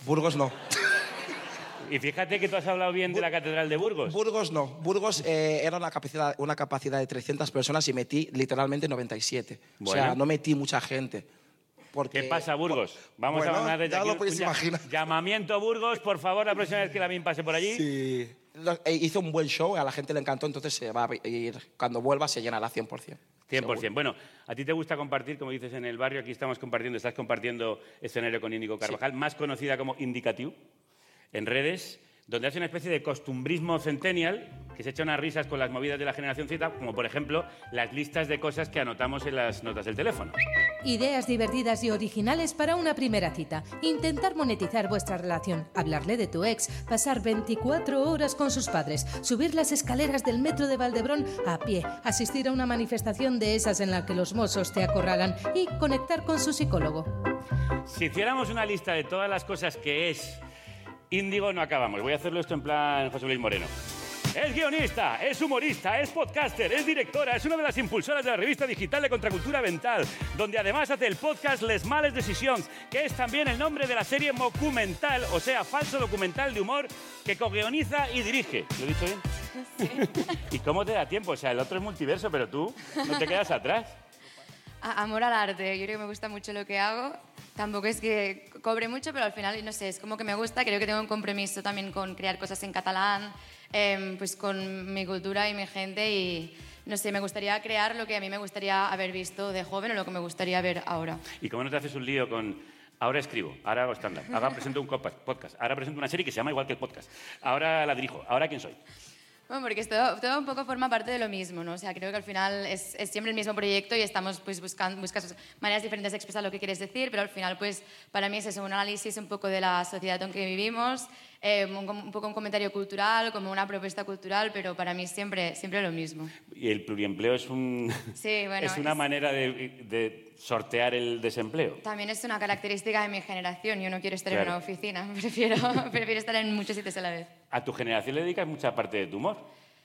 Burgos no. Y fíjate que tú has hablado bien de la Catedral de Burgos. Burgos no. Burgos era una capacidad de 300 personas y metí literalmente 97. Bueno. O sea, no metí mucha gente. Porque, ¿Qué pasa, Burgos? Vamos bueno, a mandar desde ya aquí lo podéis imaginar. llamamiento a Burgos, por favor, la próxima vez que Lavín pase por allí. Sí. Hizo un buen show, a la gente le encantó, entonces se va a ir, cuando vuelva se llenará 100%. 100%. Seguro. Bueno, a ti te gusta compartir, como dices en el barrio, aquí estás compartiendo escenario con Índigo Carvajal, más conocida como Indicatiu, en redes, donde hace una especie de costumbrismo centennial, que se echa unas risas con las movidas de la generación Z, como por ejemplo las listas de cosas que anotamos en las notas del teléfono. Ideas divertidas y originales para una primera cita. Intentar monetizar vuestra relación. Hablarle de tu ex. Pasar 24 horas con sus padres. Subir las escaleras del metro de Valdebrón a pie. Asistir a una manifestación de esas en la que los mozos te acorralan. Y conectar con su psicólogo. Si hiciéramos una lista de todas las cosas que es Índigo, no acabamos. Voy a hacerlo esto en plan José Luis Moreno. Es guionista, es humorista, es podcaster, es directora, es una de las impulsoras de la revista digital de Contracultura Mental, donde además hace el podcast Les Males Decisions, que es también el nombre de la serie Mocumental, o sea, falso documental de humor, que co-guioniza y dirige. ¿Lo he dicho bien? Sí. ¿Y cómo te da tiempo? O sea, el otro es multiverso, pero tú no te quedas atrás. Amor al arte. Yo creo que me gusta mucho lo que hago. Tampoco es que cobre mucho, pero al final, no sé, es como que me gusta. Creo que tengo un compromiso también con crear cosas en catalán, pues con mi cultura y mi gente y, no sé, me gustaría crear lo que a mí me gustaría haber visto de joven o lo que me gustaría ver ahora. ¿Y cómo no te haces un lío con... Ahora escribo, ahora hago stand-up, ahora presento un podcast, ahora presento una serie que se llama igual que el podcast, ahora la dirijo, ahora quién soy? Bueno, porque todo un poco forma parte de lo mismo, ¿no? O sea, creo que al final es siempre el mismo proyecto y estamos pues buscas maneras diferentes de expresar lo que quieres decir, pero al final pues para mí es eso, un análisis un poco de la sociedad en que vivimos, un poco un comentario cultural, como una propuesta cultural, pero para mí siempre lo mismo. Y el pluriempleo es Sí, bueno, es una manera de sortear el desempleo. También es una característica de mi generación. Yo no quiero estar Claro. en una oficina, prefiero estar en muchos sitios a la vez. A tu generación le dedicas mucha parte de tu humor.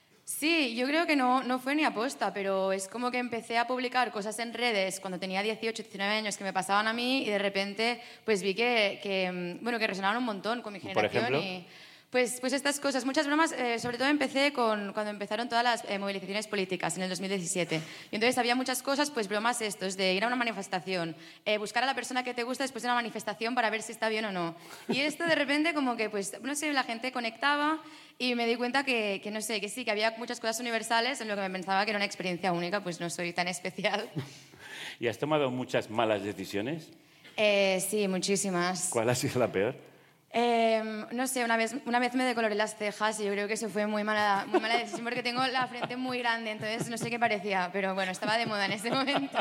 Sí, yo creo que no fue ni aposta, pero es como que empecé a publicar cosas en redes cuando tenía 18, 19 años que me pasaban a mí y de repente pues vi que resonaban un montón con mi generación. ¿Por ejemplo? Y pues estas cosas, muchas bromas, sobre todo empecé cuando empezaron todas las movilizaciones políticas en el 2017. Y entonces había muchas cosas, pues bromas estos, de ir a una manifestación, buscar a la persona que te gusta después de una manifestación para ver si está bien o no. Y esto de repente como que, pues, no sé, la gente conectaba y me di cuenta que no sé, que sí, que había muchas cosas universales en lo que me pensaba que era una experiencia única, pues no soy tan especial. ¿Y has tomado muchas malas decisiones? Sí, muchísimas. ¿Cuál ha sido la peor? No sé, una vez me decoloré las cejas y yo creo que eso fue muy mala decisión porque tengo la frente muy grande, entonces no sé qué parecía, pero bueno, estaba de moda en ese momento.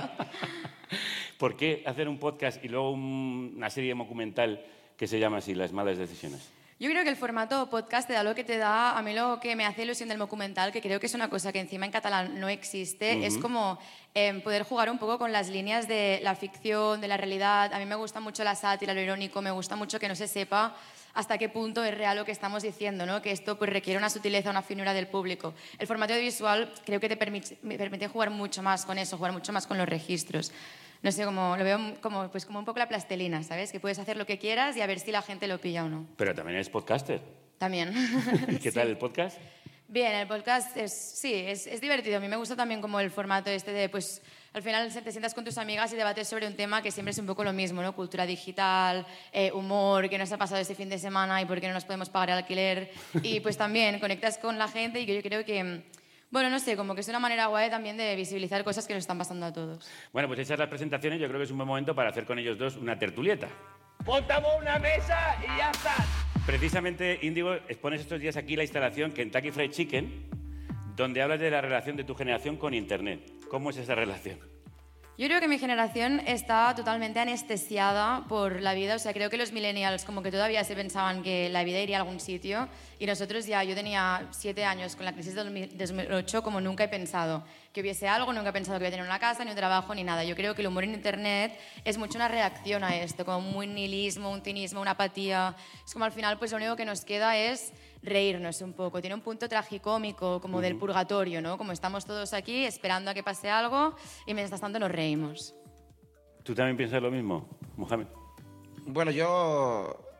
¿Por qué hacer un podcast y luego una serie documental que se llama así, Las Malas Decisiones? Yo creo que el formato podcast te da lo que te da, a mí lo que me hace ilusión del documental, que creo que es una cosa que encima en catalán no existe, es como poder jugar un poco con las líneas de la ficción, de la realidad. A mí me gusta mucho la sátira, lo irónico, me gusta mucho que no se sepa hasta qué punto es real lo que estamos diciendo, ¿no? Que esto pues, requiere una sutileza, una finura del público. El formato audiovisual creo que me permite jugar mucho más con eso, jugar mucho más con los registros. No sé, lo veo como un poco la plastelina, ¿sabes? Que puedes hacer lo que quieras y a ver si la gente lo pilla o no. Pero también eres podcaster. También. ¿Y qué tal el podcast? Bien, el podcast es divertido. A mí me gusta también como el formato este de, pues, al final te sientas con tus amigas y debates sobre un tema que siempre es un poco lo mismo, ¿no? Cultura digital, humor, qué nos ha pasado este fin de semana y por qué no nos podemos pagar el alquiler. Y pues también conectas con la gente y yo creo que... Bueno, no sé, como que es una manera guay también de visibilizar cosas que nos están pasando a todos. Bueno, pues hechas las presentaciones, yo creo que es un buen momento para hacer con ellos dos una tertulieta. Montamos una mesa y ya está. Precisamente, Índigo, expones estos días aquí la instalación Kentucky Fried Chicken, donde hablas de la relación de tu generación con Internet. ¿Cómo es esa relación? Yo creo que mi generación está totalmente anestesiada por la vida. O sea, creo que los millennials como que todavía se pensaban que la vida iría a algún sitio y nosotros ya, yo tenía 7 años con la crisis de 2008 como nunca he pensado que hubiese algo, nunca he pensado que iba a tener una casa, ni un trabajo, ni nada. Yo creo que el humor en Internet es mucho una reacción a esto, como un nihilismo, un cinismo, una apatía. Es como al final pues lo único que nos queda es reírnos un poco. Tiene un punto tragicómico, como del purgatorio, ¿no? Como estamos todos aquí esperando a que pase algo y mientras tanto nos reímos. ¿Tú también piensas lo mismo, Mohamed? Bueno, yo